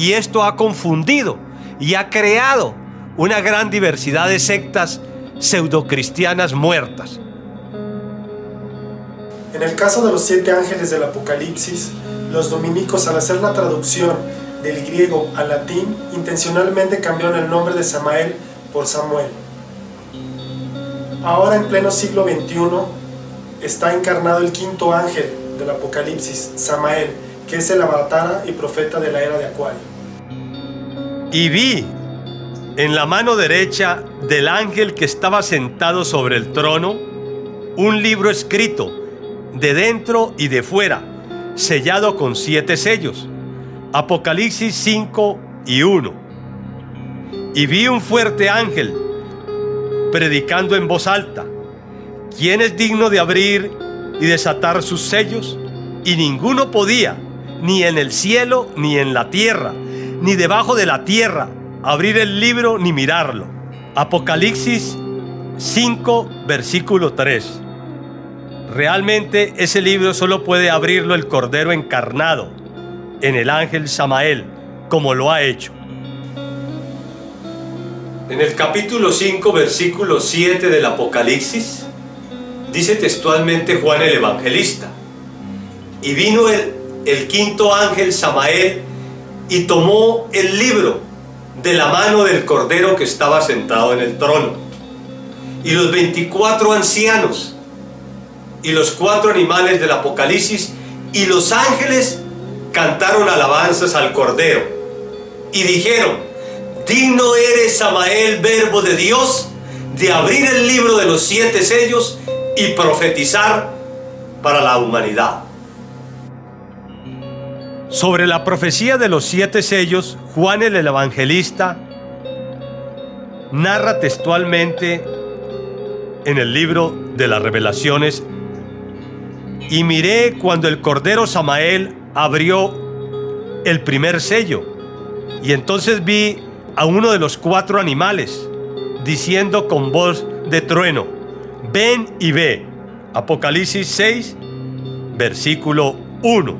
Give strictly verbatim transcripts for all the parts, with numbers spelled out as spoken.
y esto ha confundido y ha creado una gran diversidad de sectas pseudocristianas muertas. En el caso de los siete ángeles del Apocalipsis, los dominicos, al hacer la traducción del griego al latín, intencionalmente cambiaron el nombre de Samael por Samuel. Ahora, en pleno siglo veintiuno, está encarnado el quinto ángel del Apocalipsis, Samael, que es el avatara y profeta de la era de Acuario. Y vi en la mano derecha del ángel que estaba sentado sobre el trono un libro escrito de dentro y de fuera, sellado con siete sellos. Apocalipsis cinco y uno. Y vi un fuerte ángel predicando en voz alta: ¿quién es digno de abrir y desatar sus sellos? Y ninguno podía, ni en el cielo, ni en la tierra, ni debajo de la tierra, abrir el libro ni mirarlo. Apocalipsis cinco, versículo tres. Realmente ese libro solo puede abrirlo el Cordero encarnado en el ángel Samael, como lo ha hecho. En el capítulo cinco, versículo siete del Apocalipsis, dice textualmente Juan el Evangelista: y vino el, el quinto ángel Samael y tomó el libro de la mano del Cordero que estaba sentado en el trono. Y los veinticuatro ancianos y los cuatro animales del Apocalipsis y los ángeles cantaron alabanzas al Cordero y dijeron: digno eres, Samael, verbo de Dios, de abrir el libro de los siete sellos y profetizar para la humanidad. Sobre la profecía de los siete sellos, Juan el Evangelista narra textualmente en el libro de las Revelaciones: y miré cuando el Cordero Samael abrió el primer sello, y entonces vi a uno de los cuatro animales diciendo con voz de trueno: ven y ve. Apocalipsis seis, versículo uno.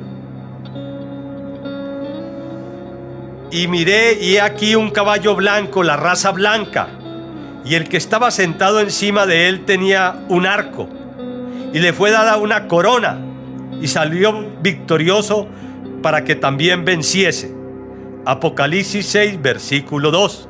Y miré, y he aquí un caballo blanco, la raza blanca, y el que estaba sentado encima de él tenía un arco, y le fue dada una corona, y salió victorioso para que también venciese. Apocalipsis seis, versículo dos.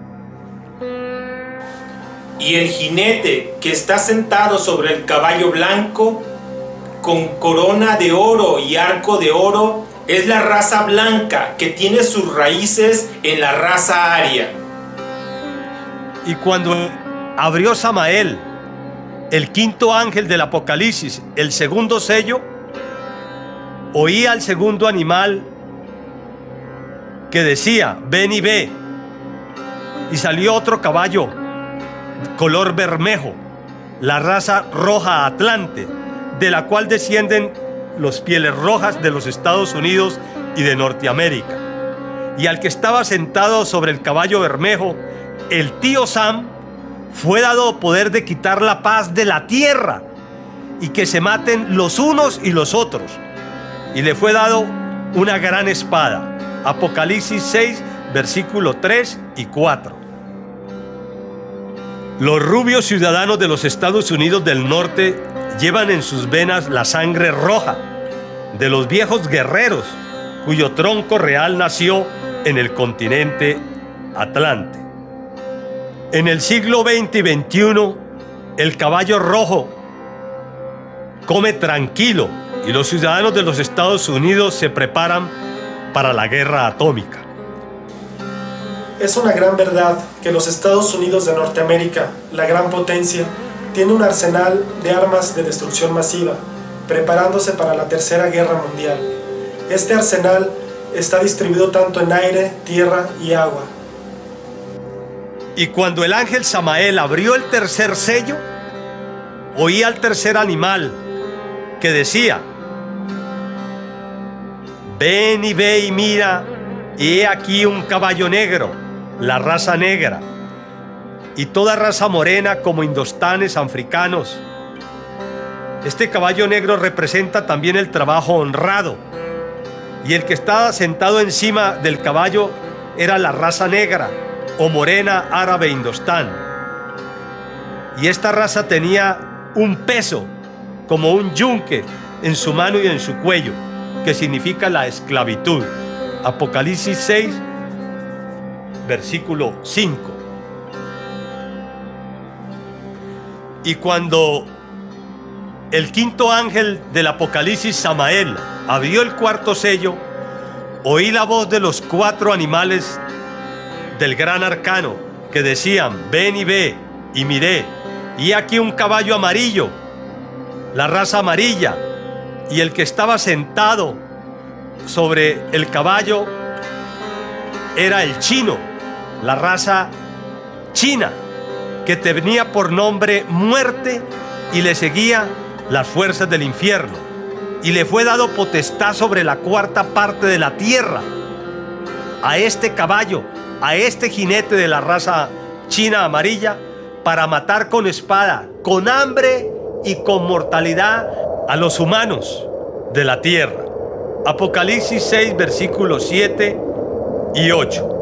Y el jinete que está sentado sobre el caballo blanco, con corona de oro y arco de oro, es la raza blanca que tiene sus raíces en la raza aria. Y cuando abrió Samael, el quinto ángel del Apocalipsis, el segundo sello, oí al segundo animal que decía: ven y ve. Y salió otro caballo color bermejo, la raza roja atlante, de la cual descienden los pieles rojas de los Estados Unidos y de Norteamérica. Y al que estaba sentado sobre el caballo bermejo, el tío Sam, fue dado poder de quitar la paz de la tierra y que se maten los unos y los otros. Y le fue dado una gran espada. Apocalipsis seis, versículo tres y cuatro. Los rubios ciudadanos de los Estados Unidos del Norte llevan en sus venas la sangre roja de los viejos guerreros cuyo tronco real nació en el continente Atlante. En el siglo veinte y veintiuno, el caballo rojo come tranquilo y los ciudadanos de los Estados Unidos se preparan para la guerra atómica. Es una gran verdad que los Estados Unidos de Norteamérica, la gran potencia, tiene un arsenal de armas de destrucción masiva, preparándose para la Tercera Guerra Mundial. Este arsenal está distribuido tanto en aire, tierra y agua. Y cuando el ángel Samael abrió el tercer sello, oí al tercer animal que decía: ven y ve y mira, y he aquí un caballo negro, la raza negra, y toda raza morena como indostanes, africanos. Este caballo negro representa también el trabajo honrado, y el que estaba sentado encima del caballo era la raza negra o morena árabe indostán. Y esta raza tenía un peso como un yunque en su mano y en su cuello, que significa la esclavitud. Apocalipsis seis, versículo cinco. Y cuando el quinto ángel del Apocalipsis, Samael, abrió el cuarto sello, oí la voz de los cuatro animales del gran arcano que decían: ven y ve. Y miré, y aquí un caballo amarillo, la raza amarilla, y el que estaba sentado sobre el caballo era el chino, la raza china, que tenía por nombre Muerte, y le seguía las fuerzas del infierno, y le fue dado potestad sobre la cuarta parte de la tierra. A este caballo, a este jinete de la raza china amarilla, para matar con espada, con hambre y con mortalidad a los humanos de la tierra. Apocalipsis seis, versículos siete y ocho.